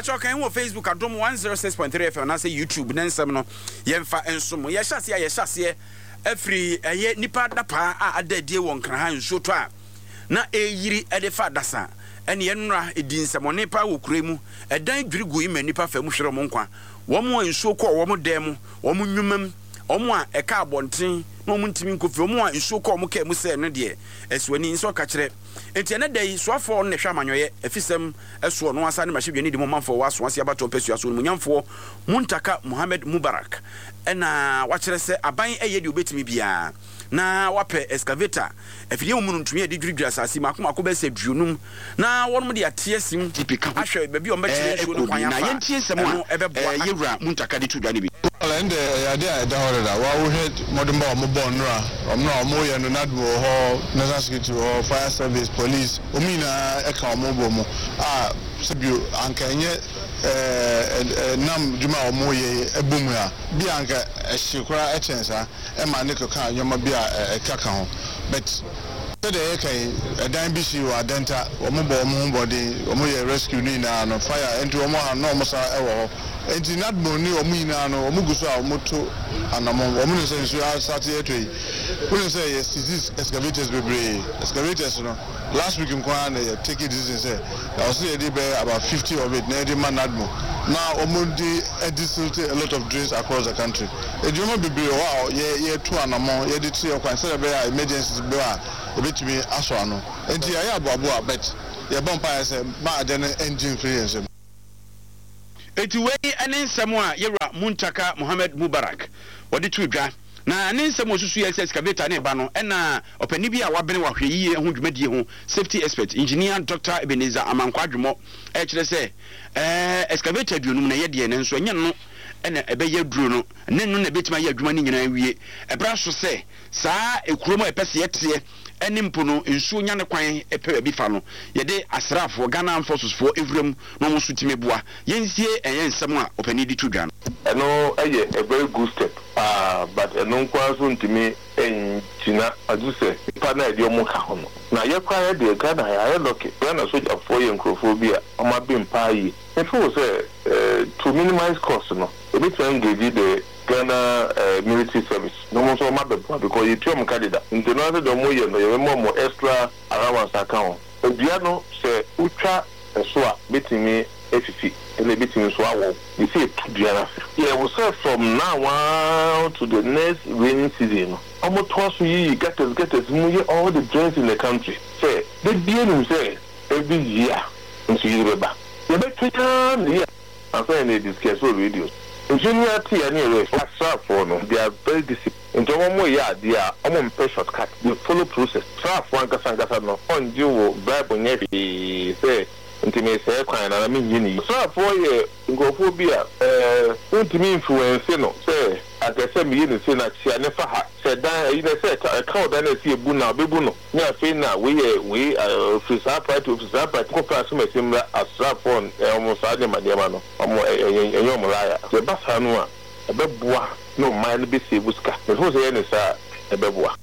Pacho kan wo Facebook adom 106.3 FM na say YouTube nensem no yemfa ensom ye hyase afri eye nipa dapa a adadie won kran ha nso to a na eyiri ede fa dasa ene yenra edinsem nipa wo kuremu edan dwirigu ima nipa fa mu hwere mo nkwa wo mo nso ko wo mo dem wo mo nwumam omo a eka abonten na omo ntimi nkofi omo a nso ko omo ka mu se no de esuani nso ka kire enti na dai soafo ne hwa amanyoye afisem eso no asa ne mahwedwani di mo manfo waso ase abato pesua so munyamfo Muntaka Mohammed Mubarak ena wa kire se aban eye de obetimi bia na wape excavator afidie mu ntumi ade dwiridwira asase makoma be se duonum na wonum de atiesim tipika ahwe baabi o mbekire so no kwan na yentiesem no ebeboa yewura Muntaka de tudwa ne bi and yade da horada wa wo head modemba o mo bonra o ye no nadwo ho national security ho fire service police o mina e ka o mo bo mo sebio ankanye nam djuma o mo ye ebumu a bi anka ehikura echensa e ma ne ka nyoma bi a kaka ho but today kai edan bi si wa denta o mo bo mo body o mo ye rescue ni na no fire enti o mo ha no mo sa e wo enti nadmo ni o mu ina no o mu guso a o mo to anamon o mu ne se nsu a start etoi we say yes this excavators bebre excavators no last week in Kwan take it decision say I was say there about 50 of it na the man nadmo now o mu di edit a lot of drains across the country e di mo bebre wow ye to anamon ye di ti o kwan say be emergencies be a ebetumi aso ano enti aye aboabo bet ye bompa say ma ade engine free ensem eti wei ene nsem a yewura Muntaka Mohammed Mubarak wodi tudwa na ene nsem osusu ye excavator ne ba no ena opani bi a wabene wahwe yiye ho dwumadie ho safety expert engineer Dr. Ebenezer Amankwadwemo kire se excavator duonum na ye de ne nso nya no ena ebe ye duro no ne no na betima ye adwuma ni nyina wie ebra so se saa ekuromo epese yete eni mpono nsuo nya ne kwan epe bi fa no ye de asrafo Ghana forces for evrum no mo sutime bua yensie eye nsem a opani di tudwa no eno eye a very good step but eno nkwa so ntimi enchina aduse pa na edi omo ka ho no na ye kwa ye de Ghana ya loke na soja for ye nkrofobia oma bi mpa yi if we say to minimize cost no e be to engage the Ghana military service no more so mabebo because you tell me candidate international do mo ye no ye mo extra allowance account obia no se utwa so a betimi efifi ele betimi so awo you see to dia yeah we say from now on to the next rainy season almost twice you get us mo all the drains in the country say they be no say every year into Yoruba you bet yeah I'm saying they discuss all videos engineer T and for no they are very disciplined. In Jomo ya they are almost shortcut. They follow process. Trap one kasangasa no on you Bible nevi say intimate say kind and I mean you so for ye ngophobia ultimate influence no say at the same year say na tia never ha say dan you say a crowd dan see ebu na bebu no na fe na we officer party ko pass me similar as trap one almost ade madema no enyo mulaya the basa no a ebeboa no man be se buska me ho say ne sa ebeboa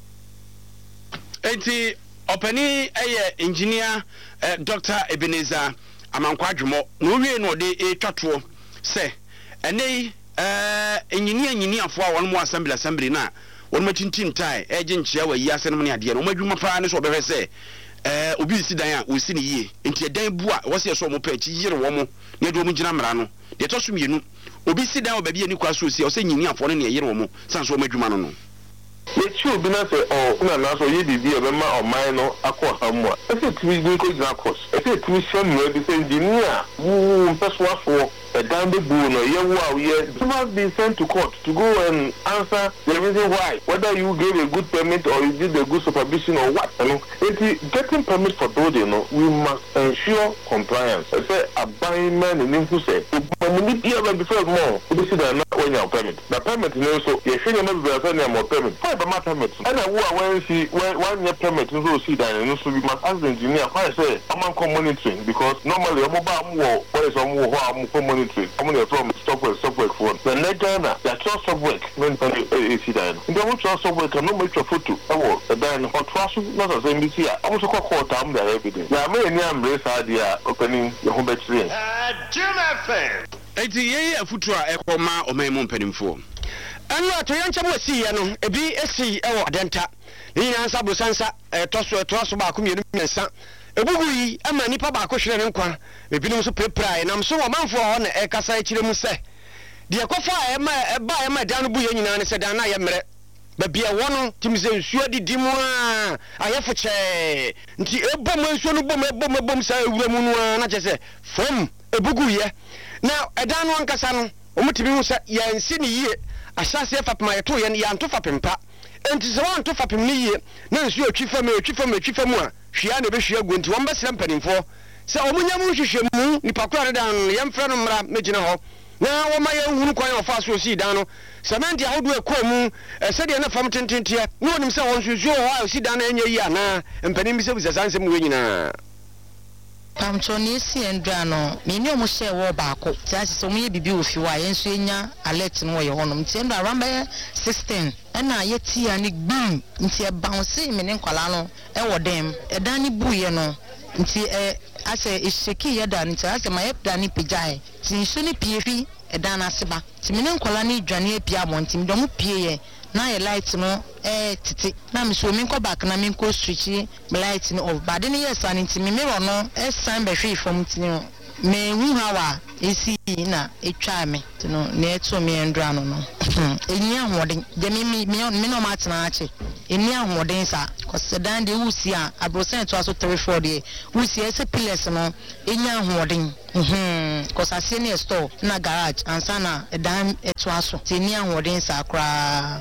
enti opani eye engineer Dr. Ebenezer Amankwadwemo no wie no de twatwo se ene engineer afo a won mo assembly na won matintin tai eje nchia wa yi asem ne ade no madwuma pa ne so obehwe se obi si dan a osi ne yie enti dan bu a wo se so mo pa chi yire wo mo ne do mo gina mra no de to so mienu obi si dan obabi ani kwa so osi o se engineer afo ne yire wo mo san so madwuma no ye chu bi na say na na so ye bibi e be ma o man no akọ hamwa e say twi go gina course e say twi sham no be say engineer person for a down the bull no ye wow ye must be sent to court to go and answer the reason why whether you gave a good permit or you did a good supervision or what you know getting permit for building no we must ensure compliance I say abandonment in info say we need here before more we see that when you permit the permit no so you should not be assigning more permit by my permit and who are when see when your permit no see that no so we must ask the engineer why say I'm monitoring because normally mobile is some who monitoring. I'm going to from stop work for the Legana, the trust of work, when you see that. The one trust of work, no much of photo. Oh, then hot trash, not as NBC. I also call court time there every day. There are many embrace idea opening the home battery. Jim FM. It's a year futura echo ma or may mompedin for. And what to young Chamo see, a BSC or Denta. Nina Sabu Sansa, a toss about community, son. A bugui, a many papa cushion and qua, a pinus of paper, and I'm so a man for on a Casai Chilemuse. The Akofa, buy my down Buyan and said, I am but be a one, Tim's sure the Dimwa. I have a chair. The bomb, so bomb, say, not just a from a buguya. Now, a down one Casano, Omutimusa, yan sini, a sassy up my two and yan to fapimpa. And tis one to fapim ye, no, you chief for me, she had a bishop going to one best lamping for. So, Omunamu, Nipakura down, young friend of Majina. Now, my own coin of fast will see down. Samantha, how do a cool said enough from Tintia. No one himself wants you all sit down in your yana, and Penny was a handsome winner. Pamchonisi and Drano, Minio Moshe war bako, that's so many be if you are in Swina, I let you know your home. Send around by 16, and I yet see a nick boom into a bouncing in Colano, and them, a Danny Buyano, into a I say it's shaky yadan, into as my ep Danny Pijai, Tinsuni PFE, a Dana Siba, Timinan Colani, Johnny Piamont, Tim Domu Pie. Na ye light no titi na me so me ko back na me ko switch light no off but then yes an ntimi me no sign be hwe from tini me hu hawa esi na etwa me no na eto me ndra no eni ahoden de me no matena ache eni ahoden sa cause dan de wusi a abrosen to aso 3-4 de wusi ese pillars no eni ahoden cause ase ne store na garage ansa na dan eto aso eni ahoden sa kra.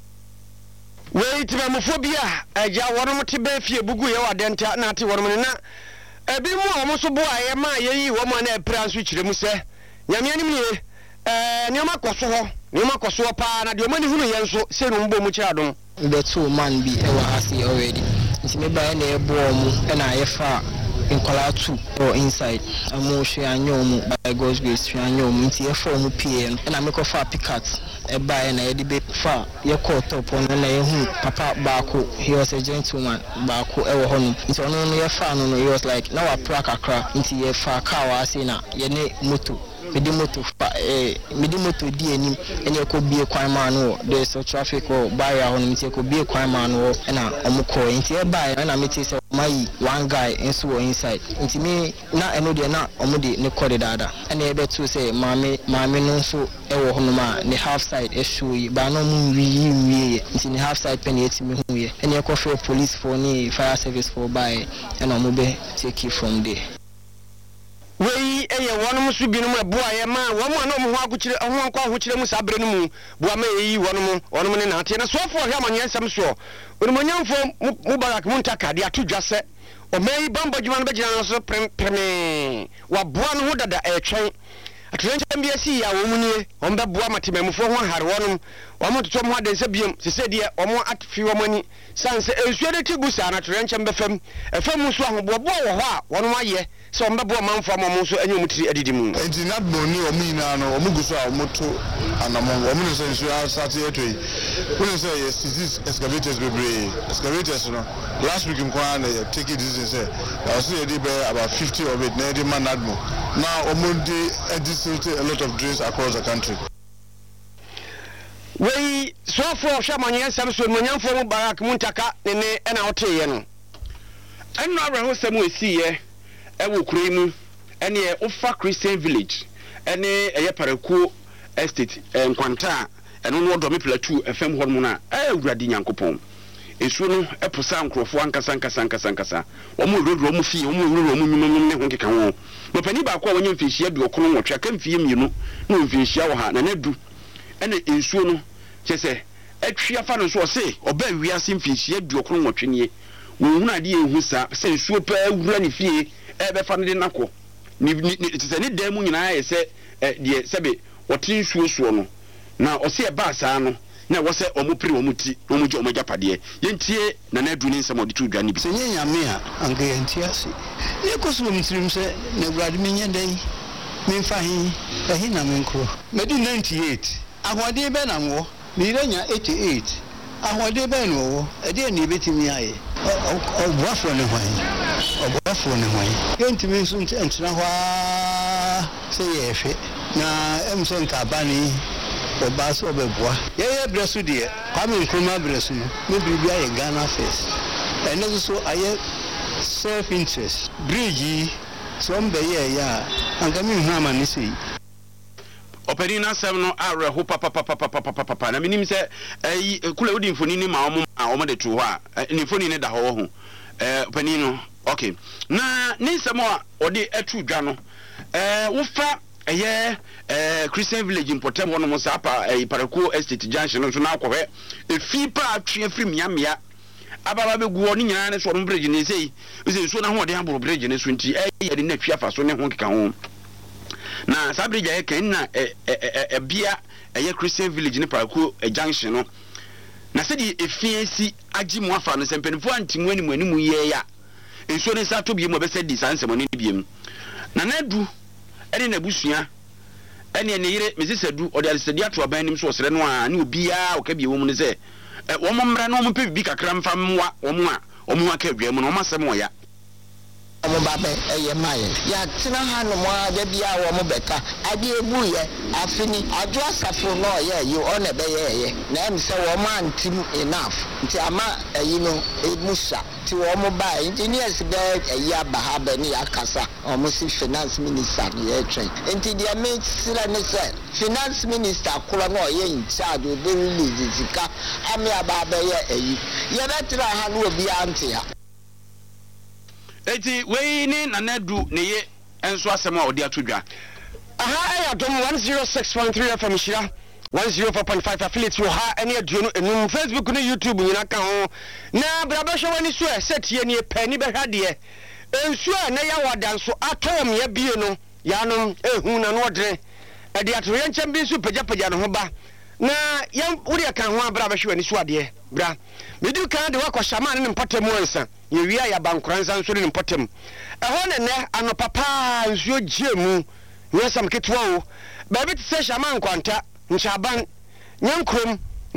Wait, Mamophobia, a jar one of Tibet, Bugu, or Denta, Nati woman. A bit more almost a boy, a my woman, a prince which they must say. Yammy, Nima Koso, Pana, the money who answer, send Umbo Muchadum. The 2 man be ever has already. It's me by any bomb and I far in color 2 or inside. I'm more sure I know by God's grace, I know me to a form PM and I make a far picket. A buy and a debate far, your court up on a Papa Baku, he was a gentleman, Baku ever home. It's only a fan, he was like, now a praca into your far car, I say now, your name Mutu. Midimoto DNA and you could be a crime man there's a traffic or buyer on it could be a crime man or and I'm calling into a buy and I meet my one guy and so inside into me not I know they're not omudi Nicole dada and able to say mommy no so ever home the half side issue but no really it's in the half side penny me and you could police for me fire service for buy and I'm take you from there. We one must be no boy, a man, one more which Musabrinu, Buame, one in Hatina, so for him and yes, I'm sure. When my young from Mubarak Muntaka, they are two just set, or may Bamba Juan Bajan Preme, what Buan would at the air train. A trench MBC, a woman, on the Buamatim for one had one to somewhat than Sabium, she said, dear, or more at fewer money. Sans a ready to Busan at Trench and Befem, a famous one, one more year. So I'm not man from Moso and you muti edidimu. It's not Boni or Mina or Mugusa Moto and among women since you are Saturday. When you say yes, this excavators will be excavators. Last week in Kwan, take it easy. Say, I see about 50 of it, Nady Man Admo. Now, Omundi a lot of drains across the country. We so for Shamanian Samson, Manyan for Barak Muntaka, and our Tayano. And now I was some way see. Ewu Kremu, any Ofa Christian Village, any a Paraku Estate, and Quanta, and on what Domipla 2, a fem hormona, a Radinian coupon. A soon a Posan Crofuanca Sankasa, or more Romufi, or more Romu, no penny back when you fish yet, your column, which I can feel you no fish shower, and I do. And in soon, she say, a tria fan so say, or bear we are seeing fish yet, your column watching ye. One idea who say, super runny fee. Ebe family nako ni se ni dem nyina ye se de sebe wotin suosuo no na o se ba saa no na wo se omopiri omuti omuji omajapade yentie na na aduni nsem odi tu dwane bi se nyanya me a anka yentie ase ye koso mtirim se na urade menye den Memfahi, a Hinaminko. Medi 98. Ahwade Ben and war, Miranya 88. Ahwade Ben war, a dear Nibiti Miae. Or rough one away. Or rough one away. Going to me soon to enter say if it. Now, Emerson Cabani. Or Bass or Bebois. Yeah, Bresu dear. I'm in Kuma Bresu. Maybe we are in Ghana first. And also, I have self interest. Bridgie, some bay, yeah, and coming home and see. Openina seven hour ho papa na minim se kula odi mfoni ni ma omo de to ha ni mfoni ne da ho openino okay na ni nsemo a odi atu dwa no wo fa Christian Village in Potem one mo sapa Parakou Estate Junction so na akwohwe efi pa atwe afri miamia ababa begu oni nyana ne so no bridge ne sei so na ho de abro bridge ne so nti yede na twa fa so ne ho keka ho na sabridge ken na bia Christian Village ne Parakou Junction no na se di efiensi agi mo afa no sempenfo antimu animu ye ya enso ne sa to bie mo be se di sansemo ne biem na nadu ene na busua ene ne yire mesesadu ode alisedi ato aban nim so osere no a ne obia o ka bie wo mu ne se wo mo mra no mo pe bi kakra mfa mwa wo mo a wo mo aka adwa mu no mo asem wo ya omo babe eye maye ya tina ha no mo ada bia wo mo beka ade ebu ye afini adwo asafo no ye you on ebe ye na em se wo man tim enough nti ama ayi no emusa ti wo mo ba engineers be ayi abaha be ni akasa o mo si finance minister ye twen nti dia me sira ne se finance minister kula no ye in charge o be release zika ami aba be ye ayi ye betra ha no obi ante ha eti we ni nanadu ne ye enso asem a odi atodwa aha ya dom 106.3 FM shira 104.5 affiliate yo ha ene aduonu enum Facebook ne YouTube nyina ka ho na brabahwe wani so setie ne pani be hwade ensu a na ya wadanso atom ya bie no ya no ehu na no odre ade ato ye ncham bi so pagya no ho ba na ya wuri ka ho brabahwe wani so ade bra medu kan de wakọ shaman ne mpatem wansa ye wia ya bankransa nso ne mpatem ehọ ne ano papa nsuo giemu yesam ketwa o ba bi tse shaman kwanta nchaban nyankrom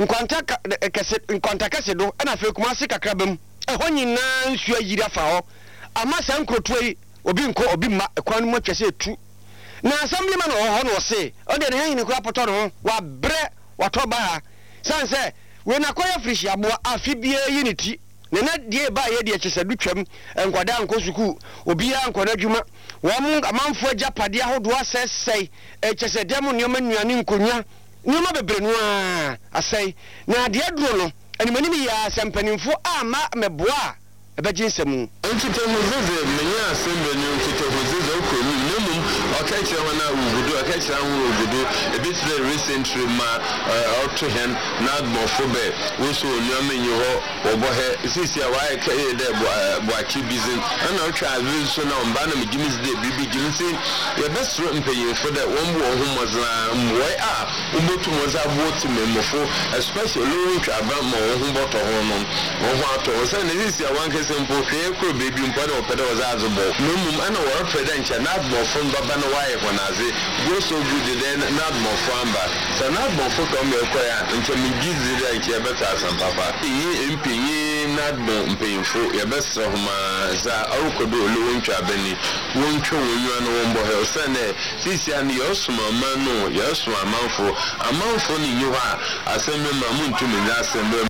nkwanta kase do na fe kuma se kakrabam ehọ nyina nsuo yiri afa ho ama san krotoi obi nko obi ma kwan mu atwese etu na assemblyman ho no se o de ne hin kura poto no wa bre watoba ha sanse we na koya frishi aboa afibie unity ne na die ba ye de kyesadu twam enkwada anko suku obi anko na dwuma wo mu amanfo agapade ahodo asesei ekyesedem nneoma nnuane nkonya nneoma bebre no asei na de aduro no animani ya sempanimfo ama meboa ebejinsemu Nkitemu zize menya asembe ni nkitemu zize uko nemu okaichira wana ugudu okaichira wana ugudu ebitre recently ma auto hen nad mofobe woso onyame nyi ho obohe sisi ya wae ka de boachi bizin ana otwa azu so na omba na migimiz de bibi gimisi ya besro mpenye fo de wombo ohumozna mwe a umotu moza voti memofo especially lo twa ba mo ohumboto ho no ho ato so na sisi ya wanke sempo hwe baby mpana opeda wazazo bo mumum ana wara president na admo from baba na waye konaze go so good then na admo famba so na admo fo ko me ko ya nche mi gizi da ke beta san papa yi mpinyi na admo mpinfo ya besra homa za awkodo olowontwa bani wontwo wonwa no wombo he so na sisi ani yosuma manu yosuma amanfo ni yuha asemme mamuntumi na asemme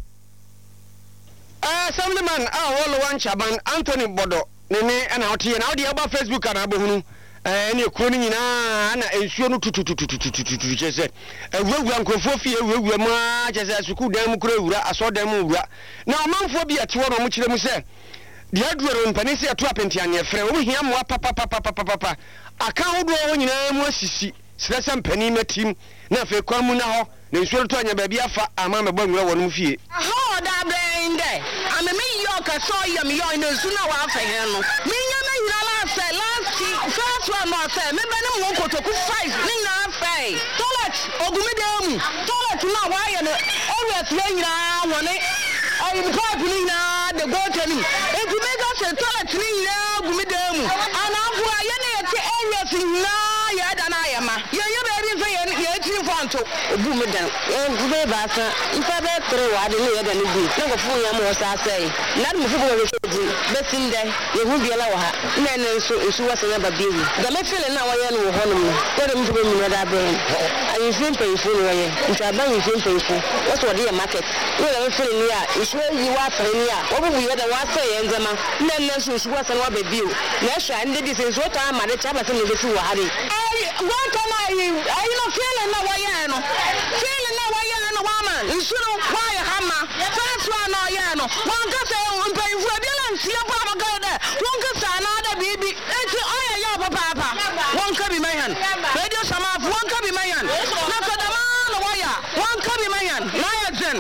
Assemblyman wolo wan chaban Anthony Bodo nene ana otie na odi aba Facebook ana abohunu ene kuro ni nyina na ensuo no tututututututu chese ewuwa nkrofo fie ewuwa ma chese suku dan mu kuro ewura aso dan mu ewura na omanfo bi ate wo no mu kire mu se de aduoro mpani se ato apentiane efre wo hia mo papa aka hodo wo nyina mu asisi sirasa mpani matim na fe kwa mu na ho na ensuo to anya ba bi afa ama mebɔ nwura wo no mu fie aha da brende ame me yoka so yam yo no suna wa afa he no me nya me yira last first one no say me be no mo kotoku 5 ni na fai toilet ogumidemu toilet na wa ye no always we yira woni o you talk ni na the go to me enti me ga say toilet ni na ogumidemu ana afu aye na ye ti always na ya da na ya ma ye baby so ye chi fonto obu me dan gbe ba san ifa be tere wa de ye da ni bi na go fu ya mo sa sai na mo fu go be betinde ye hu bi la wa ha na na so wa san ba bi da me feel na wa ye no ho no ko de mo fu mi da be ayi fin pe fu no ye nta ba yi fin pe fu what was the market we le feel ni a isu yi wa pe ni a wo bu ye da wa sai ye nzema na so wa san wa ba bi o na sha ndi di so to ama de cha ba san le fu wa ha de one time I no feeling no way no feeling no way no woman nsuru why hammer first one no yeah no one go say pay for balance ya papa go there one go say another baby eti oya ya papa one can be my hand radio sama one can be my hand na ko da man waya one can be my hand na ya jen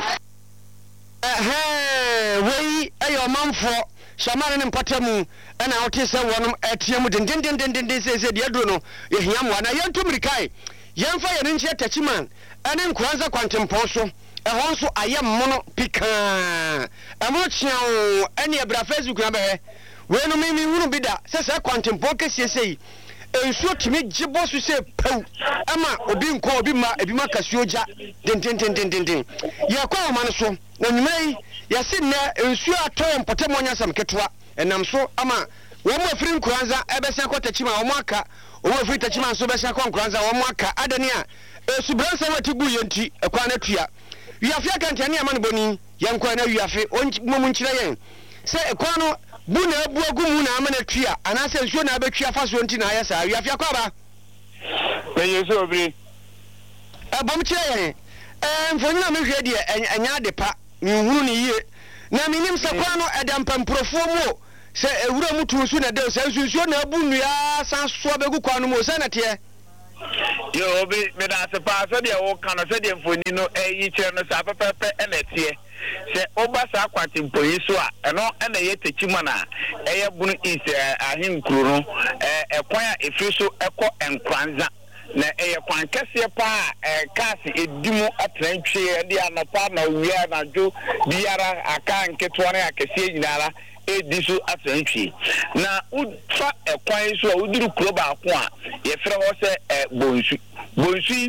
we ayo manfo shamare ne mpatamu ana wote se wonum atiemu den se de aduro no ye hiam wana yentumrikai yemfa ye nche tachiman ane nkwanza kwantempon so ehon so ayem mono pika emo chiao ane ebra Facebook na be we no mimi hunu bida se kwantempon kesiesei ensuo timi gibo so se pau ama obi nko obi ma ebi ma kasioja den ye kwa ma no so na nyumei ye se na ensuo atoy mpotemo nya sam ketwa enam so ama wo mo afiri nkwanza ebesa kwatachima wo mo aka wo afiri tachima so besa kwa nkwanza wo mo aka adani a esubransa wati gu yenti ekwa na tua wiafia kantani ama no boni yankwa na wiafe onmo nkyira yen se ekwa no bu na abu agumu na ama na tua anase nsuo na abetua faso nti na ayesa wiafia kwa ba yeso obiri abom kyira yen mfoni na mehwe de anya de pa mi hunu ni yie na minim se kwa no edampamprofo mu se ewura mutu su na de se nsuo na abu nua san so begu kwa no mo se na te yo obi me da se pa so de wo kan so de mfoni no yi kire no sa pepepe na tie se oba sa kwati mpoyi so a eno na ye techima na eye bunu is ahinkuru no ekwan a efi so ekọ enkwanza na eye kwan kese pa kasi edimu atrantwe de anapa na wia na jo biara aka nketo na akese nyinara edisu atrantwe na ufa ekwan so a uduru kuro ba ko a ye frɛ ho se bonsu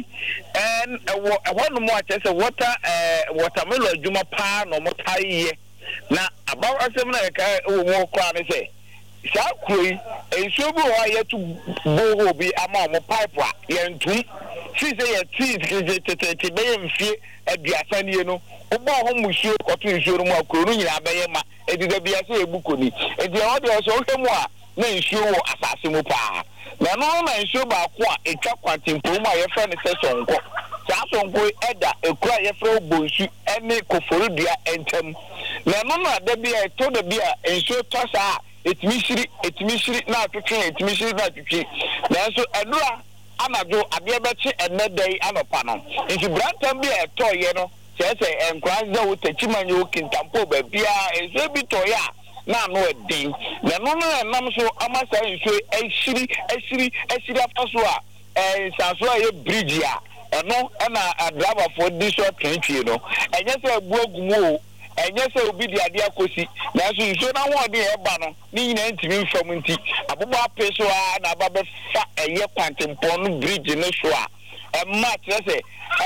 ewo no mo akese watermelon adwuma pa no mo taiye na abawo asem na ka wo mo kwa ne se saa kuroi ensuo bi ho yetu boho bi ama mo pipe a yentum si se ye ti be mfie aduasa nie no obo ho musuo koto nsuo no mu akuro no nyina beye ma edida bia se ebukoni edi o de so hwemu a na nsuo wo asase mu pa na no na nsuo ba ko a etwa kwantempo mu a ye fra ne se sonko saa sonko eda ekura ye fra bonsu ene koforudua entam na no na da bia to da bia nsuo tosa etimi shiri na atwetwe etimi shiri na atwetwe nanso adura anajo abia beche enedai anopa no nti brantam bi etoye no sese enkwanza wo tachimanye wo kintampo ba bia enso bi toya na no edin na no na nam so amasa nso ashiri afaso a sanso a ye bridge a eno na driver for this short train no enye se abu agumu enye se obi di ade akosi na so nso na ho de eba no ni nyina ntimi mfam nti abobo apeso a na aba be fa eye kwantempo no bridge no so a emma trese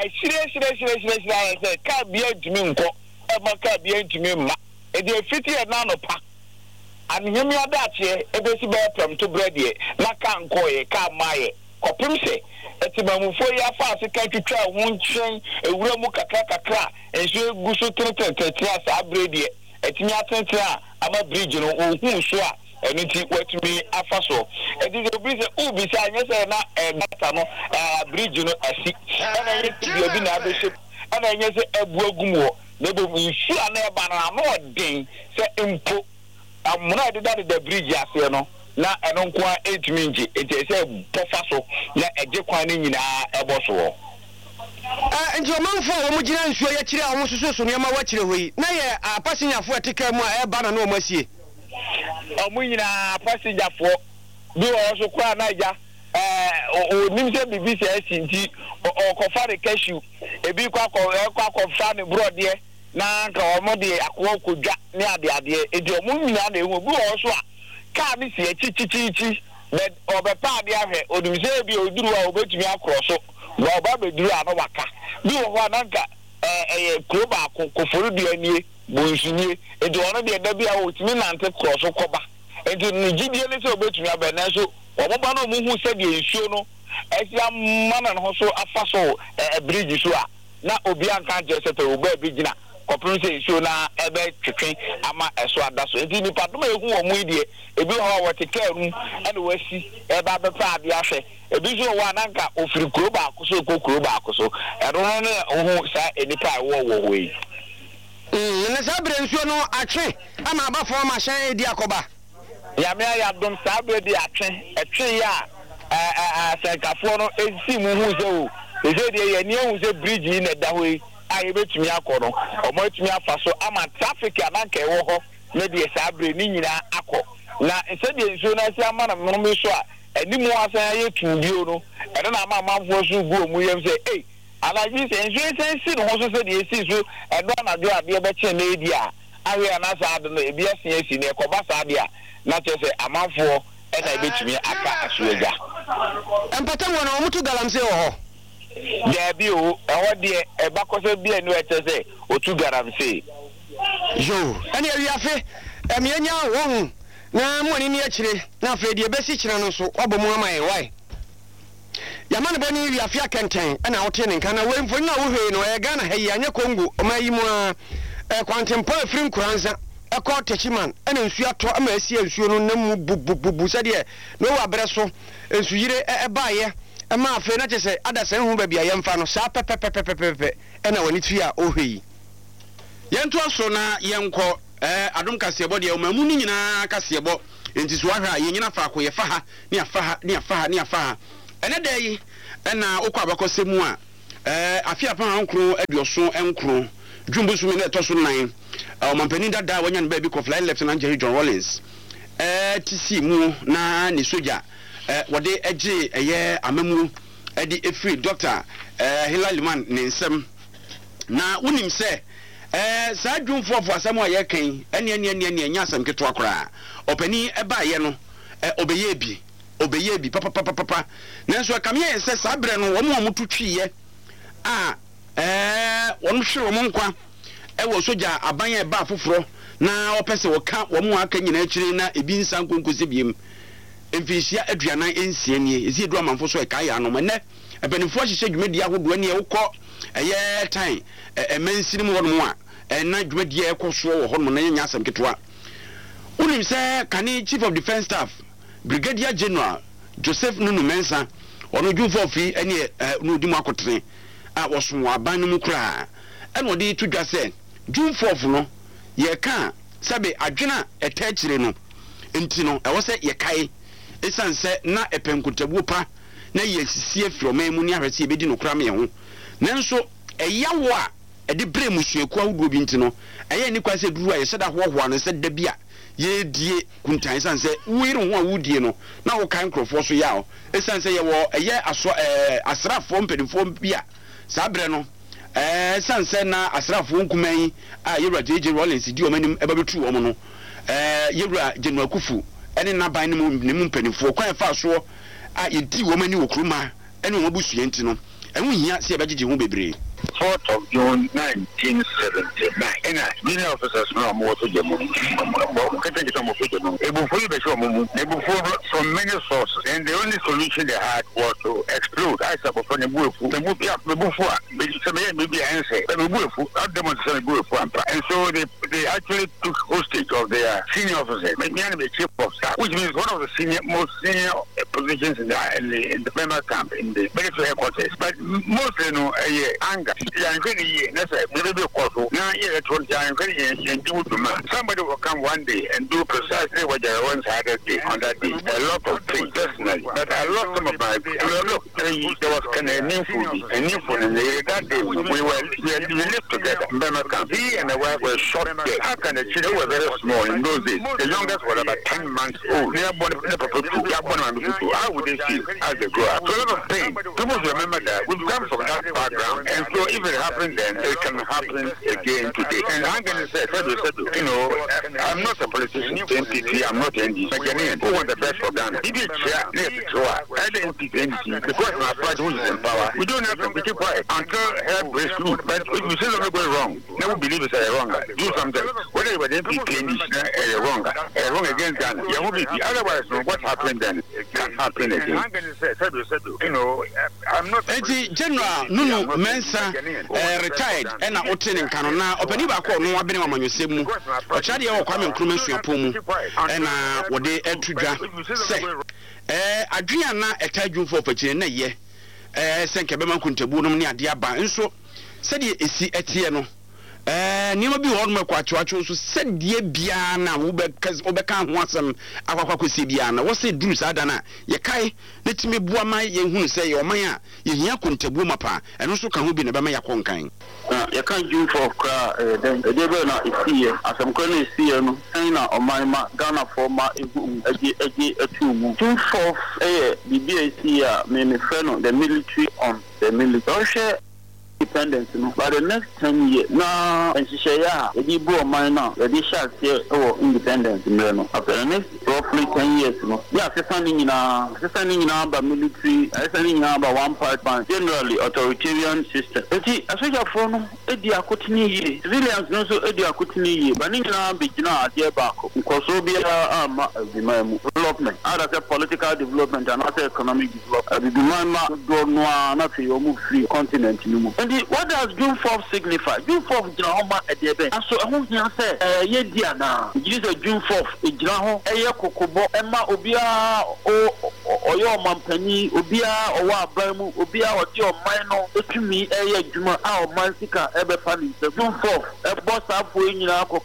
shire se ka bia ntimi nko eba ka bia ntimi mma e de fiti e na no pa anhemi adache ebesi be pram to bread ye na ka nko ye ka maye kopim se etibamufo ya fa asika twitwa ho nchen ewura mu kakra enso eguso tetetetia sa bread ye etimi atente a ama bridge no ohun so a eniti watumi afa so edi obi se ubi sa anya se na data no bridge no asi ana ye tibi obi na abehye ana anya se abu agumwo na bo nsu ana eba na no den se impo amuna de da bridge ase no na eno nko etimi nji etese bofa so na eje kwan ni nyina ebo so nti omanfo wo mu gina nsuo ya kire a wo soso so niam wa kire hoyi na ye apasinyafo etika mu a eba na no masie omu nyina passenger bi wo so kwa na ja nimse BBC nti okofa de cashew ebi kwa fa ne brode na nka omo de akwo kodwa ne ade edi omu nyina na ehu bi wo so a ka bi si echichichi but obepa de ahwe odumse bi oduru a obetumi akroso na oba beduru a no waka bi wo ho ananka kroba koforu de anie bonsunie enti ono de da bia otumi nante kroso koba enti ni gidie ne se obetumi abena so omoba no muhu se de nsuo no esia mana no so afa so bridge so a na obi anka je se te oba bi gina kopun se nsuo na ebe twetwe ama eso adaso enti ni padoma ehu omo idie ebi ho wa tekaru ene wasi eba bepa ade ahwe ebi so wa nanka ofiri kuro ba akoso kokuro ba akoso ero no ne ohu sa enipa wo yi ne sabre nsuo no atwe ama abafo ma hyan edi akoba ya me ya dom sabre di atwe ya sekafo no esi mu hu se o ese de ye ni hu se bridge na da hoyi aye betumi akono omo etumi afaso ama traffic ananka ewo ho na de sabre ni nyina akọ na ese de nsuo na si ama na mno so a animu asan ye tunbio no ede na ama amanfo so gu omu yem se alaji se nsuo sensi no so se de esi so edo na do ade be che na edi a awe na sa ade no ebi asen esi na ekoba sa ade a na che se amanfo e na betumi aka asuega empata wona omutu galamse ho Debi o eho de ebakose bia no etese otu garamse yo ene awiafe emianya wo na mwani ni akire na afa de besi kire no so obomu amaye why yamane boni awiafe akenten ena wote ne nka na wemfo na wo hwe no e Ghana hayi anya Kongo omayi mu a kwantempo afrim kuranza ekọ techiman ena nsu ato ama asi nsuo no namu bububu sade no wa breso nsu yire ebaaye ema afa na chese adasan hu ba bia yemfa no sa pepepepepepe ena wani tui a ohwe yentu aso na yenko adom kasebo de omamu ni nyina kasebo enti so ahwa ye nyina fa ko ye fa ha ni afa ha ene dai ena okwa bakosemu a afia pa hankro aduoso enkro dwumbusu mi na toso nan omampani dada wanya ne ba bi ko fly lieutenant Jerry John Rollins TC mu na ni soja wode eje eye amamu edi efri Dr. Hilal Man ne nsem na unim se sa dwumfofo asem a ye kan ene nya asem keto akora opani eba ye no obeye bi papa nanso akame ye se sabre no wo mo tutwiye wonu hwe wo nkwa wo soja aban e ba foforo na opese wo ka wo mo aka nyina akire na ebi nsan konkosi biem emfisia aduanan ensie nie ezi edu amanfo so e ka ya no mene ebenifo hihye dwumadi ahodo ani e wokọ eye tan emansiri mu hono a na dwumadi e koso wo hono na nya asem ketwa unim se kani chief of defense staff brigadier general Joseph Nunu Mensa ono dwufo fi ani no di mu akotre a woso aban mu kra eno de tudwa se dwufo no ye ka sabe adwena etachire no enti no e wo se ye kai esanse na epenkutabu pa na yesisie froma mu ni ahwese ebedi no kra me ho nanso eyawo a ede bremu sueku awudo bi ntino eye ni kwase duru a ye seda hoho no se da bia ye die kuntan sanse wire ho awudie no na wo kan krofo so yawo esanse ye wo eye aso asrafo mpedifo bia sabre no sanse na asrafo nkuman a yewra JJ Rollins di o manim eba betu o mo no yewra General Kufu ene na ban ne mu mpedifo kwan fa so a yedi wo mani wo kruma ene wo busu enti no enwo hia se ebagije ho bebre 4th of June 1979 ena many officers no mo to jemu kete to mo to jemu ebufu be so mo ebufu from many sources and the only solution they had was to explode I said for ebufu ebufu be se me be answer ebufu that demonstration ebufu and so they actually took hostage of their senior officers me and the chief of staff which means one of the most senior positions in the member camp in the military headquarters but mostly no anger somebody will come one day and do precisely what they once had a day on that day. A lot of things personally, but I lost some of my look. There was kind of a new food, and that day we lived together. He and the wife were shot dead. How can the children were very small in those days? The youngest was about 10 months old. How would they feel as they grow up? So a lot of things. People remember that we've come from that background, and so if it happened then, it can happen again today. And I'm going to say, you know, I'm not a politician, NPP, I'm not NDC. But Ghanaian, who want the best for Ghana? If you chair, I don't NPP, NDC, because my party who is in power, we don't have to keep quiet until help breaks through. But if we say something going wrong, never believe it's wrong. Do something. Whether it was NPP, NDC, wrong against Ghana. Otherwise, what happened then can happen again. I'm going to say, you know, I'm not. General Nunu Mensa retired and now obtaining Canona, opening back on one being on your same. Or Charlie or Kwame Nkrumah Suapomu and what they had to say. Adriana a Tajun for Pachina, ye. Sank Abeman Kuntabunum near Diaba, and so said ye is see Etiano. Never be on my quattro, so said dear Biana, because Obekan wants some Aquacusi Biana. What's it, Bruce Adana? Yakai, let me boa my young who say, or Maya, Yakun Tabumapa, and also can be never Maya Conkain. You can't do for then the Devona is here, as I'm going to see him, China or my Ghana for my 2-4 BBAC, many friend the military on the military. Independence, but the next 10 years now, and she say, yeah, the Igbo mine now, the Disha say, oh, independence, after the next roughly 10 years, yeah, standing in our military, standing in our one part, generally authoritarian system. But see, as we have from Edia Kutini, civilians know so Edia Kutini, but in our Bigina, Diabako, Kosobia, development, other political development and other economic development. The demand not a free continent. What does June 4th signify? June 4th, Jahoma at the event. And so I want to say, Yediana, it is a June 4th, a Jaho, a Kokobo, Emma Obia, or your Mampani, Obia, or Wabamu, Obia, or your minor, to me, a Juma, our Mansika, ever funny. The June 4th, a boss up in Yako.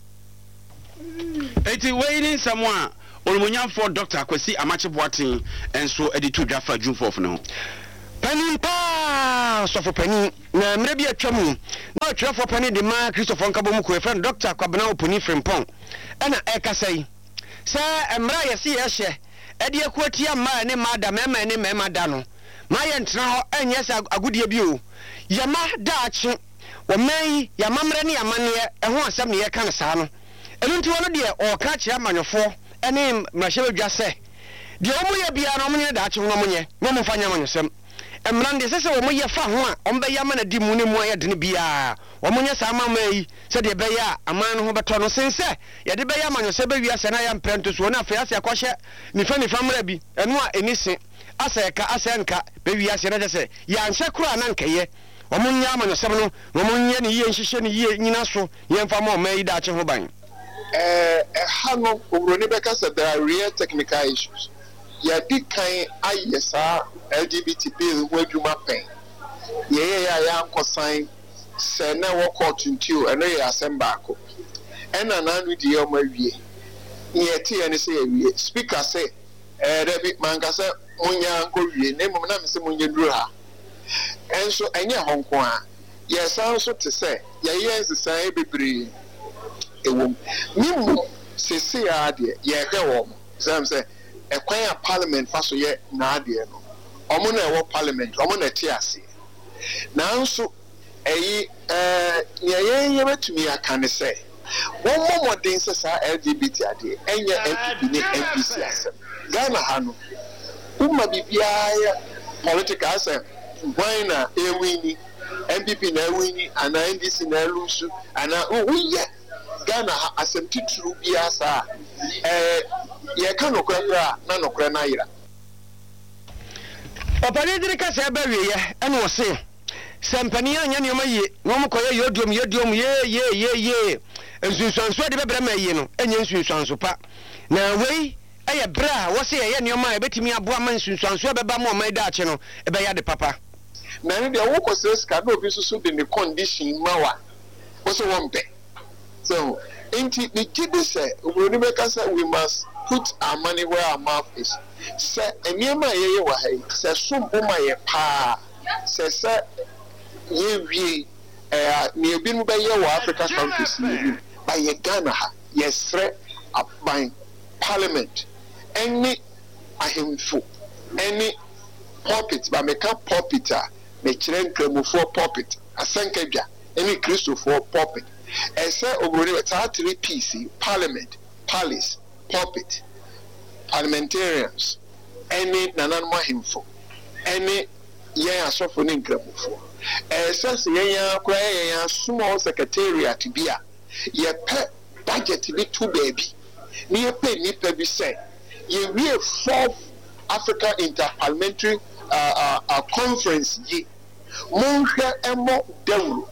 It's waiting someone. Olumunya for Dr. Kwesi Amache Boatin, and so editor Jaffa June 4th now. Penny pa so for penny na mrebi atwamu na atwa for penny de ma Christopher Nkabomu ko friend Dr. Kwabena Oponi Frimpong na ekasai se emra yesi yehye ede akuatia ma ne ma da mema ne mema da no ma ye ntena ho enye se agudie bi o yama daachi wo mai yama mre ne yamane eho asem ne ye kan sa no enu nti wono de o ka chia manyofo ene mrahye badwa se de omu ye bia no munye daachi no munye no mu fanya manyosem Emrande sese wo moye fa ho a ombe ya ma na di mu ne mu aye de ne bia wo monye sa ma mai se de be ya aman no ho beto no sense ye de be ya manyo se be wi ase na ya mprento so na afa ase akwahye nifa mra bi eno a enise ase ka ase nka be wi ase na se ya nhye kura na nkaye wo monye amanyo se no wo monye ne ye nhihye ne ye nyina so ye mfa ma o mai da ache ho ban ha no obroni be ka se there are real technical issues. Ya di kan ayesa LGBT bill wadwuma pen ye ya nkosan se na wo court ntio eno ye assemble ako ena na anu di o mawie ye ti ene se ye speaker say David manka se munya nko wie na mum na me se munya duro ha enso enye honko a ye san so te se ye ensesan bebre ewom mimu sese ya de ye de wo sam se a parliament faso ye na ade no omo na ewo parliament omo na ti ase na nso eyi ye betumi aka ne se won momodin se sa LGBT ade enye MPP ne MPC ase Ghana ha no umma bibia political ase why na ewini MPP na ewini ana NDC na elusu ana uye Ghana ha asem tituru bia sa ye kan okra na nokra na yira opani dirika se ba wiye ene wo se sempani anya ne ma ye no mo koye yodom ye ensunsuanso de bebre ma ye no enye ensunsuanso pa na wei eye bra wo se ye ne ma ebetimi aboa ma ensunsuanso beba ma o ma da ache no ebe ya de papa na ne de wo ko se ska do bi susu de ne condition mawa wo so won be so inti the kid say we must put our money where our mouth is. Say eniema ye wa hai say sumbuma ye pa say ye wi ni obi mu be ye wa Africa countries ni by ye Ghana ha yes by parliament any ahemfo any pulpit ba meka pulpit a me kire nkramofo pulpit asankadwa any Christopher pulpit ese obroni weta 3 PC parliament palace pulpit parliamentarians any nananmo himfo any yen asofo ne nkramufo ese se yen akura yen small secretariat bia ye pe budget bi to baby ni ye pe nipa bi say ye we 4th Africa Interparliamentary Conference ye monhwe emo dawro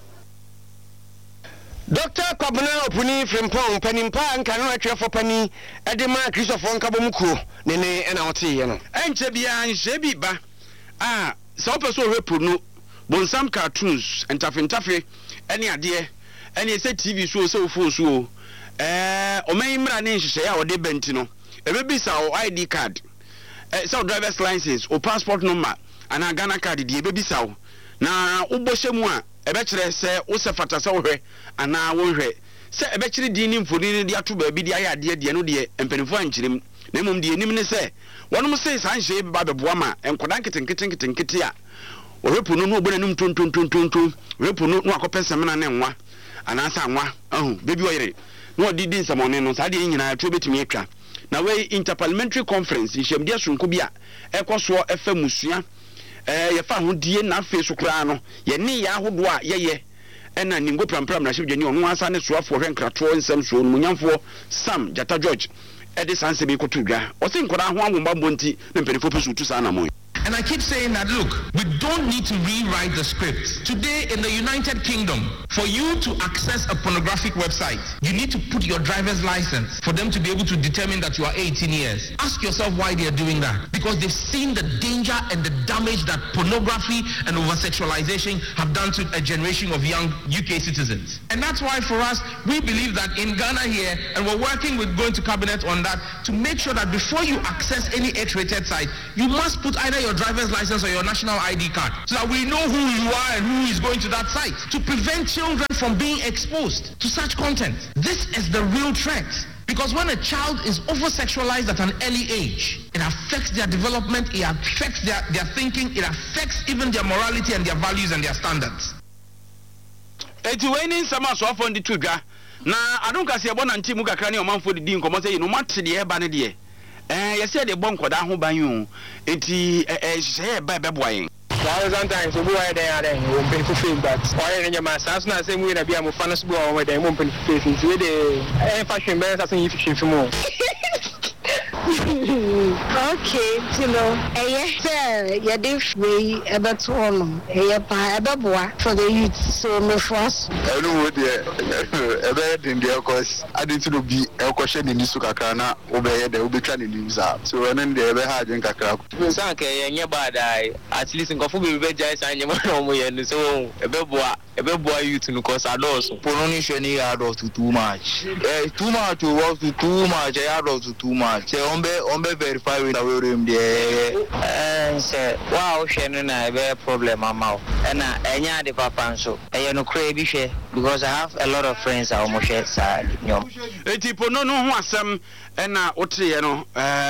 Dr. Kwabena Opuni Frimpong Penimpa nkanu atwefo pani edema Christopher Nkabomukuro nene ena wote ye no enche bia nhye bi ba so person repo no bonsam cartoons entafe ene ade ene se TV so phone so omanimra ne nhye ya wode benti no ebebisa o ID card so driver's license or passport number ana Ghana card die ebebisa o na ubohye a ebekire se wo se fata se wo hwe ana wo hwe se ebekire din ni mfoni de ato ba bi de ayade de no de empenifo ankyirem na mum de enim ne se wonom se sanhye ba beboa ma enkoda nketenkete a wo hwepo no obonanum tontontontonton hwepo no akopesem na ne nwa ana sa nwa bebi oyere no odidi nsamone no sa de nyina to betimi atwa na we interparliamentary conference nhemdia sonko bia ekoso efa musua ye fa hodie na afi so kra no ye ne ya hodo a ye ena ningo prampram na hwedwani ono asa ne soafo hwenkrato nsam so no nyamfo Sam Jata George edi sanse bi kotudwa o se nkoda ho awomba mbonti ne mpenifo pesu tu sa na mo. And I keep saying that, look, we don't need to rewrite the script. Today in the United Kingdom, for you to access a pornographic website, you need to put your driver's license for them to be able to determine that you are 18 years. Ask yourself why they are doing that. Because they've seen the danger and the damage that pornography and over-sexualization have done to a generation of young UK citizens. And that's why for us, we believe that in Ghana here, and we're working with going to cabinet on that, to make sure that before you access any X-rated site, you must put either your driver's license or your national ID card so that we know who you are and who is going to that site to prevent children from being exposed to such content. This is the real threat. Because when a child is over-sexualized at an early age, it affects their development, it affects their thinking, it affects even their morality and their values and their standards. Eti weni sama so afọ ndi tudwa na adonka se ebo na nti mu kakra ne omanfo di nkomo se no mate de eba ne de yesi de bon koda ho ban yu enti hye ba beboayen sometimes we were there we pay for fee but why in your mass na say we na bia mo fans bo o we dey mo pay for fee we dey fashion ben sa say fashion for mo. Okay, you did way about to on for the youth, so no fuss. I know what the in the course. I didn't be a question in this Sukakana, obey the Ubicani news up. So, and then they ever had in Kakra. Sanke, and your bad eye, at least in Kofu, we just and your and so a beboa youth in the course are also. Pronation adults to too much. Too much to work to too much, adults to too much. Ombe verify with our room there and say wow Shannon I have a problem amount and enya the papa so I no crazy share because I have a lot of friends I almost share side tipo no ho asem na ote ye no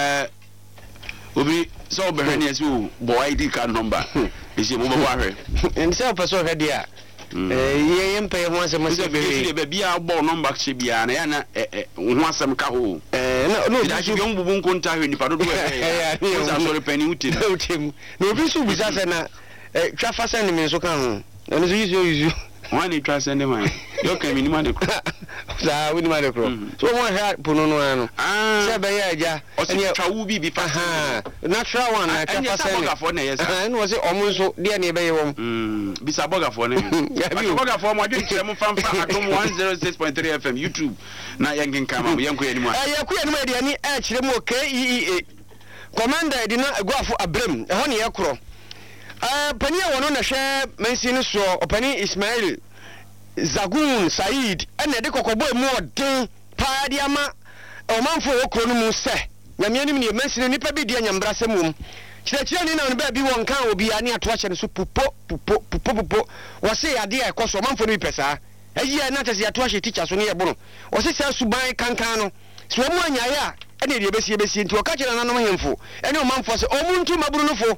obi so be hwe ne so boy ID card number be se mo bo ahwe and say person hwe dia ye pay one sem se be bia bo number che bia na ya na ho asem ka ho no da shi yon bubun konta hwe ni pa do do e sa so repani utim no obi so bisa se na twa fa se ni me so kan ho na so use one twa se ni man yo kan mi ni man de kro sa we ni man de kro so mo ha pono no no se be ya ja o se twa wu bi fa natural one na twa fa se ni no se omo so de na be ye wom bisa bogafo ne bogafo mo adwe kire mo famfa atom 106.3 FM YouTube na yengen kama yenko yanimu yenko yanimu de ani a kire mo KEEA commander de na aguafo abrem ho ne yakro pania wono na hwe mansi ne so opani Ismail Zagun Said ene de kokobo emu odin pa dia ma omanfo okro no mu se nyamianim ne mansi ne nipa bi dia nyambra semum kire ni na no ba bi won kan obi ani ato ache ne so pupo wo se ade e koso omanfo no bi pesa ayi na tese ato ache teacher so ne ye bono wo se se suban kankan no so mu anyaye a ene de besi nti o ka kire nanom hemfo ene omanfo se omuntu maburu no fo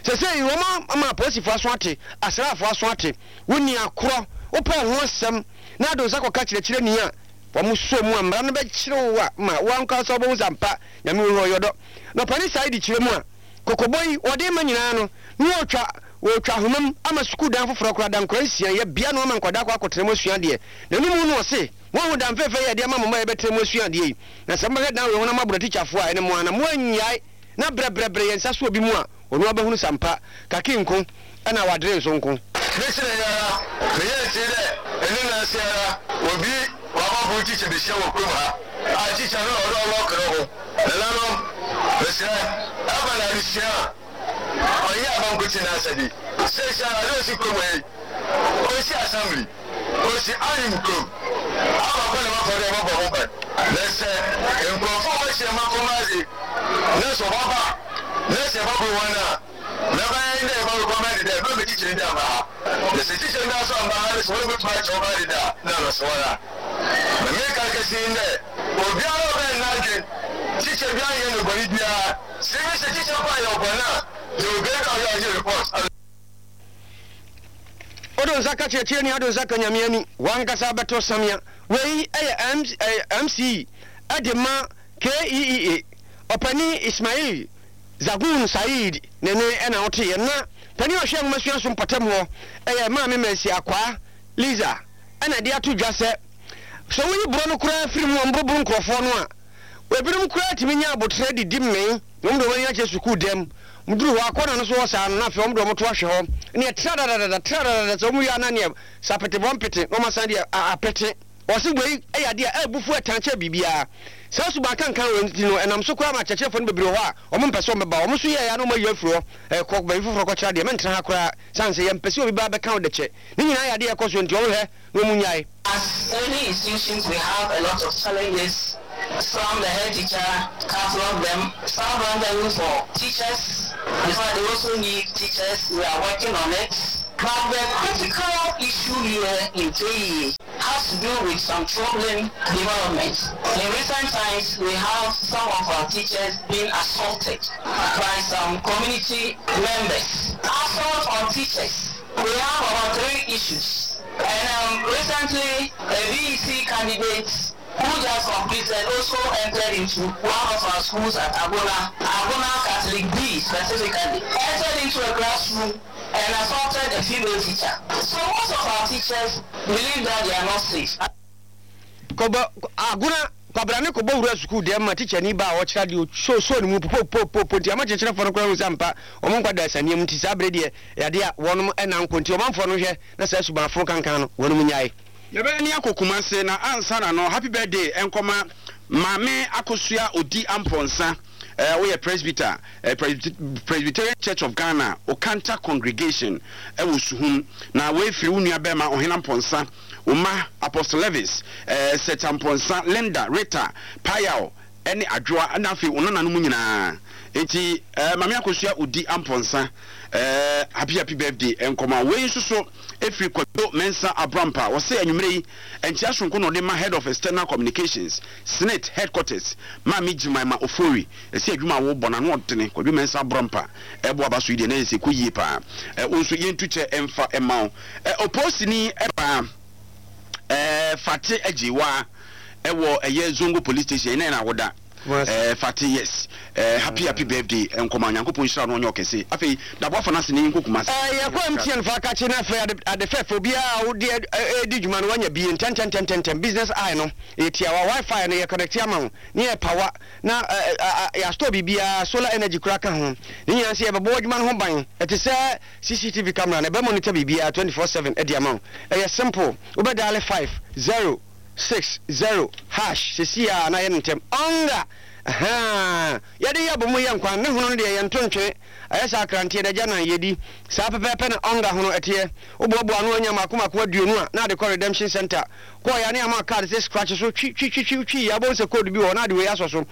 say Roma ama police for aswate asra for aswate woni akoro opa ho asem na do zakọ ka kire ni a wo so mu amra no be kire wo a ma wan ka so bo zampa nyame wo yodo no pani side kire mu a kokoboi wode ma nyina no ni otwa homam ama school dan foforo kora dan kora sia ye bia no ma nkwada kwa akotere mo sua de na numu no se won ho dan fefe ye de ma mama ye betere mo sua de na samba he dan wo na mabura teacher fo a ene mo ana mo anyai na brebre ye nsa so obi mu a onu abahunu sampa kakinko ana wadre nso nko Listen, me say that, and then I say, obi waba bu teacher be share wo kuma. A teacher no ro kro. Na no, listen, abana ni share. Oya ban ko tina sadi. Say share no si kuma yi. O si assembly. O si alim ko. Aba ko le ma fo de ma bo ba. Listen, en ko fo ba share ma ko mazi. Na so baba. Na se babu wana. Never end about command there, no teaching them. The situation now so bad is one good match over there. No, so what? The make I can see in there. Obi ara ben na teacher bi aye no boni bia. Say teacher by your bana. You get out your report. Odo zaka cheche ni odo zaka nyame ani. Wan kasa beto samia. Wei MC Adema KEEA. Opani Ismail Zagun Said nene ena ote ye na pani ohwe ngomasuan so mpatam ho ma me mesi akwa Liza ena dia to dwase so woni bro no kura firi mu mbobro nkrofo no a webirum kura timinya abotre didi me mdo wani ache suku dem mduru ho akona no so wosa na fe mdo moto ahwe ho ne trada so mu ya na ne sapete bompete no masan dia apete osigwe eyade a ebufu atanche bibia sasu ba kan wenti no enam so kwa ma chechefo no bebre ho a omo mpese o meba omo so ye ya no ma yafuro ko ba ifufuro ko chade mentra ha kora sanse ye mpese obi ba be kan de che ni nyina ya de e koso nti o he no mu nyai. As any institutions, we have a lot of challenges. Some the head teacher catalog them, some run them for teachers. In fact, they also need teachers. We are working on it. But the critical issue here in JE has to do with some troubling development. In recent times, we have some of our teachers being assaulted by some community members. Assault on teachers. We have about 3 issues. And recently, a VEC candidate who just completed also entered into one of our schools at Agona Catholic B specifically, entered into a classroom and assaulted a female teacher. So most of our teachers believe that they are not safe. Agona Pabrane ko bowura school dem ma teacher ni ba o kira de so ni mu po nti ama kire fo no kra usampa o mo kwada sanie mu ti sabre de ya de wonom ena nkonti o manfo no hwe na sa suba afro kankan no wonom nyae ye be ni akokuma se na ansa na no happy birthday enkoma mame akosua odi amponsa we are Presbyterian Church of Ghana Okanta congregation wo suhum na we firi unua be ma ohena mponsa Uma Apostle Levis Setamponsa Lenda Rita Payao ene adwoa na afi onana no nyina enti mame akosua odi amponsa happy birthday enkoma we nsoso efiri kwado mensa abrampa wo se anwumre yi enti asonko no de ma head of external communications senate headquarters ma mijima ma ofori esi adwuma wo bona no odene kwado mensa abrampa ebo abaso ide na ese koyie pa onso yentuche emfa emao oposini eba Fati Ejiwa ewo eye Zongo police station na woda Fati yes happy birthday enkoma nyankopon hira no nyokese afei dabo afanase ne nkokuma ye kwa mtien fa ka chi na afei ade fefo bia wo de edi dwuma no wanya bi 10 business eye no etia wa wifi no ye connect ama ne ye power na ya store bibia solar energy kura ka ho ne nyan se ye bebo dwuma no ho ban ete se CCTV camera na be monitor bibia 24/7 edi ama ye simple obedale 5060 hash sesia na ye ntem onga yadi ya bomu yan kwan ne hono de yan tontwe ayesa akrante de jana yedi sa pepepe na onga hono etie obobo anu anya makoma ko aduonu a na de redemption center ko ya ne ama card say scratch so twi ya bon se code bi ho na de we asoso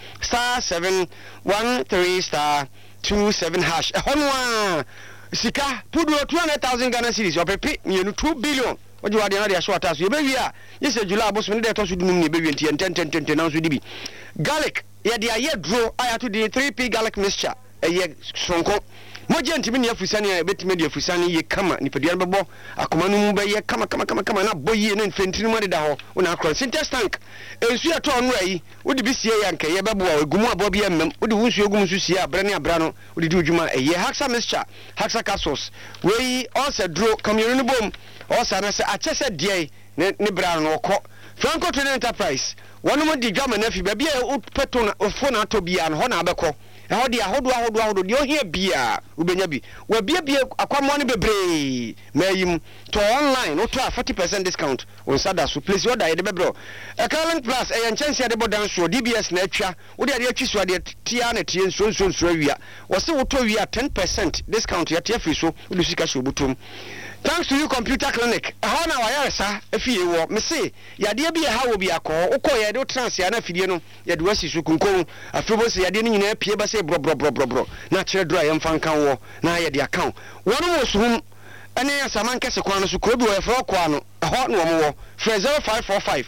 *713*27 hash hono a sika pudu 200,000 Ghana cedis opepe mienu 2 billion ojo wade na de aso ataso ye be wi a yese July aboso ne de to so dunum ne be wi enti 10 na so dibi garlic ye de aye draw aya to the 3p garlic mixture ye sonko moje ntimi ne afusane a betime de afusane ye kama nipadua bebo akoma no mu be ye kama na boye no mfentini mu de da ho una akro sintex tank ensu ato no ayi wodi bi sie ya nka ye bebo a egumu abo bi emem wodi wunsu egum su sie abra ne abra no wodi di odwuma eye Haxa mixture Haxa capsules we also draw community no bom also na se achese de ne bra no ko Franco Trading Enterprise one mo di dwama na fi ba bia o peto na ofo na to bia no ho na abekọ ho dia ahodo de ohia bia ubenya bi wa bia akwamo ne bebre mayim to online no to 40% discount on sada so please order ye de bebro Curling Plus e nchense de bodan so DBS na atwa wo de atwi so de tia na tie nso awia wo se wo to wia 10% discount ya tia fi so wo sika so butum. Thanks to you Computer Clinic. How na wire sa afie wo me se yade bi ha wo bi akọ ukọ do transfer na afidie no yade wasi so kunkon afebo se yade ni nyina pie ba se bro na kire dro ayem fankan wo na yade account wono mo suhum ene asaman kese kwa no so ko bi wo efro kwa no ho no mo wo 0545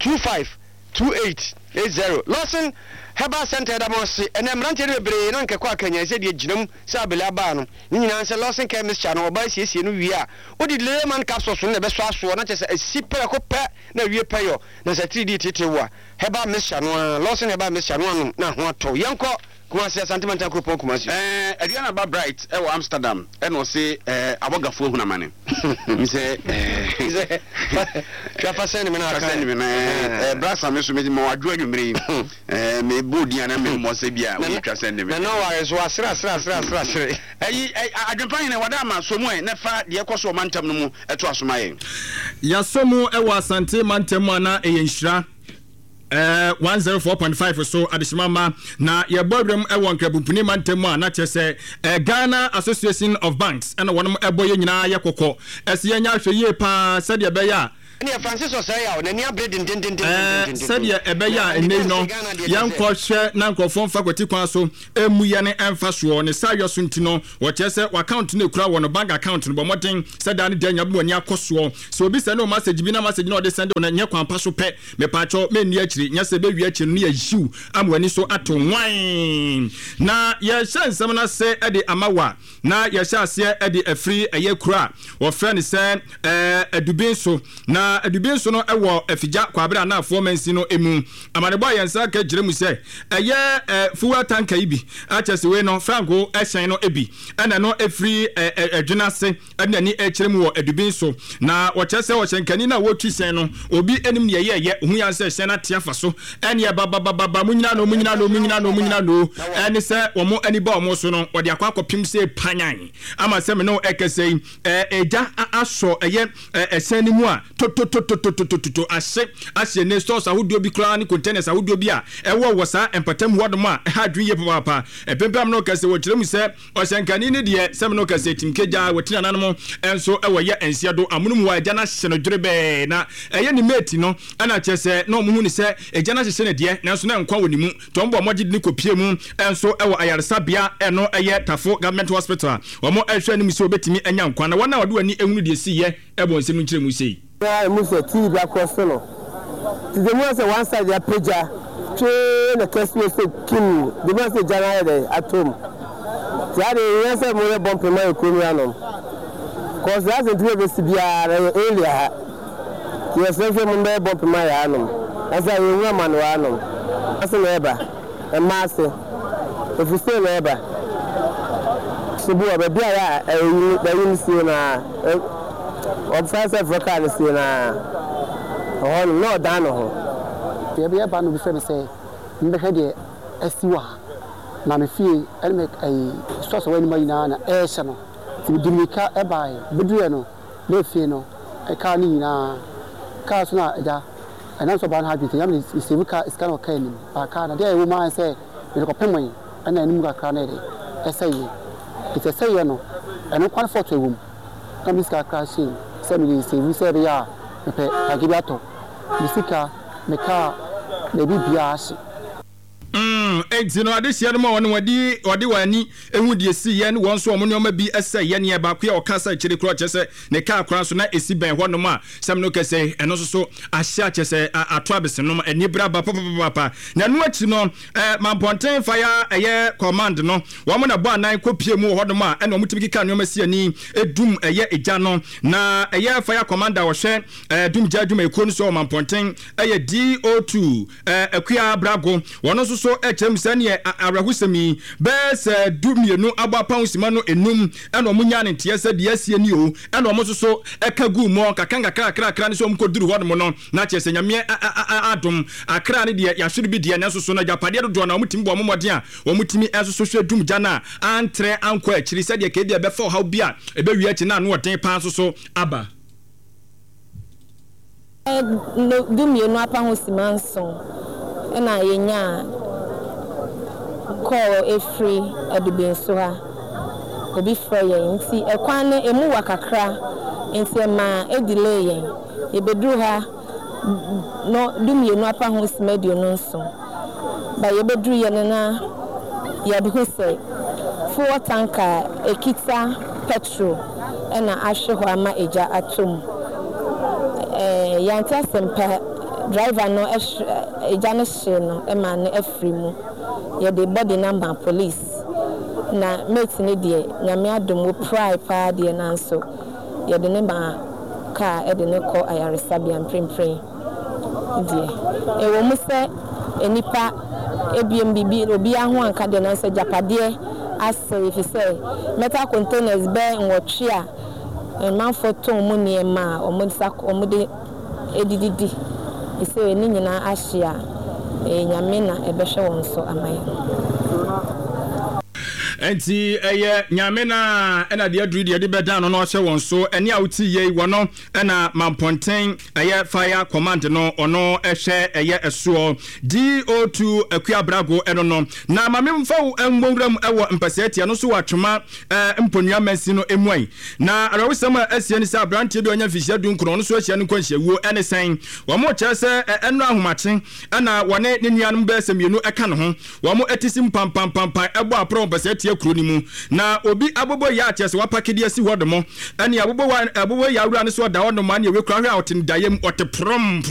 252880 Lawson Herbal Center da mo se ene mrante de bebre no nkekọ akanya se de ginam se abele ba no nyina se Lawson Chemist cha no oba siesie no wi a odi Lehman capsules no be so aso na chese asipere ko pe na wie pe yo na se 3D titewa Herbal Mixture no Lawson Herbal Mixture no na ho ato yenko kuma se sentimental group kuma se Adriana ba bright e wa Amsterdam e no se abogafo hunamane mi se twa pasene me na brasa me so me mo adwo anwumre me bodi ana me mo se bia we twa sende me no wa so asra ayi adwempan ne wada ma so mu na fa de ekoso mantam no mu eto asomaye ya so mu e wa asante mantam ana e yenhira 104.5 so adishimama na ye bodrem e won krabupuni mantemu a na chese Ghana Association of Banks and one eboye nyina ye kokko ese ye nya hweye pa sade be ya ne Francis Osaya o nani abred din sade ebe ya ene no yanko hwe na nkofon faculty kwan so emu ye ne emfa so ne sayo so ntino wo chese account ne kura wo no bank account no bomoten sade ne danya bu ani akoso so obi se no message bi na message no de send na nye kwan pa so pe me pa cho me ni akiri nya se be wi akiri no ya yiw amwani so ato wan na ye shansam na se ede amawa na ye hyase ede afri eye kura wo fe ne se adubin so na adubin so no ewo afija kwabra na afo mansi no emu amadebo yensa ka gire mu se eye fuwa tanka ibi achese we no franco ehyen no ebi ana no efri adwena se ana ni ekire mu wo adubin so na wo chese wo hyenkani na wo twisen no obi enim ne ye hu yansa ehyen na tia fa so ene ye baba munyina no ene se wo mo ani ba wo so no wo de akwa se panyan ama se me no ekese eja aso eye ehyen ni mu a to ase ne stores ahodio bi kra ni containers ahodio bi a ewo wo sa empatam wodom a ha dwuye papa epempam no kase wo kiremu se ohyenkani ne de se me no kase timkeja wotina nanom enso ewo ye ensiado amunum wa eja na hye no dwerebe na eye ni mate no ana chese no mu hu ni se eja na hye ne de nanso na nkwa wonimu tombo mogi ni kopie mu enso ewo ayaresabia eno eye Tafo Government Hospital omo ehwe ni se obetimi anya nkwa na wona wado ani ehunu de si ye ebonse no kiremu sei Muse TV across no. The most one side ya peja. Train the Kesmo say king. The most say January at home. Tiare yense mo bomb premier komiano. Cause that's the way we be earlier. Yes, we mo bomb premier ano. As I you man ano. As neighbor. E masse. If you say neighbor. Sibu obebi ya e see na Obsessive vocal is in no dano. The other band of the say, in the head, Siwa, Namifi, and make a source of any man, a channel. To Dimika, a by Bedriano, Lefino, a Carnina, Carsona, and also Ban Happy. Is Sivuka is kind of cane. A car, there woman say, with a penny, and then Muga Carnade. A say, it's a sayano, and no one for a room. Come crashing, semi we said, yeah, Agibato, Misika, Meka, maybe Biashi. no adehia no ma won wadi wani ehu die si ye ne won so omno ma bi esa ye ne ba ko ya okasa chiri kro chese ne ka akora so na esi ben ho no ma sam no kese eno so ahia chese ato abese no eni bra ba papa na no achi no mamponten fire eye command no wo mo na bo anan kopie mu ho no ma eno mutimi kika no ma si ani edum eye eja no na eye fire commander wo hwe dum jadum ekonu so mamponten eye DO2 akua brago wono so echem sane arahusemi bes dumienu abapan sima no enum eno munya ne tiese de asie ni o eno mo so ekagu mo kakanga krakra ne so mkoduru ho no no na chese nyame adum akra ne de ya hwere bi de ne so no japade do na omutimi bo momode a omutimi eso so dum jana antre anko akiri se de ke de be fa ha bia ebe wi achi na no woden pan so aba dumienu apan hosima nso na yenya call every adibinso ha obi frɛ yɛn nti ɛkwan ne emu wakakra nti ma delay yɛn yebeduru ha no dumienu apa ho simadio no nso ba yebeduru yɛn na yɛde sɛ full tanker ekita petrol ɛna ahwe hɔ ama eja atom yɛnta sempa driver no eja no hye no ma no afiri mu yɛde body number police na mate ne de nyame adom wo pry pa de na nso yɛde ne ma car ɛde ne kɔ ayaresabia mprempren de ewo mu sɛ enipa ebiem bibi obi aho anka de na nso japade asɛ ifi sɛ metal containers bɛ nwɔtwe a manfo ton mu ne ma omode edididi ise ni nyina ahia nyame na ebɛhwɛ wɔn so amaye enti eye nyame na ena de aduru de beda no no hye won so ene a wuti ye wono ena mamponten eye fire command no ono ehwe eye eso DO2 akua brago eno no na mamemfa engbongram ewo mpaseti no so watwema mponua mansi no emuan na arawusam asie ni sa brantie bi onya fihia dunkro no so ahia no kwanhia wuo ene sen wo mo kye se eno ahomache ena wone ne nuanom ba samienu eka no ho wo mo etisim pam ebo apro mpaseti akuro ni mu na obi abobo ya akyese wapakede asi hodomo ene abobo ya awura ne so da hodomo ane we kura hwa otin dayem oteprom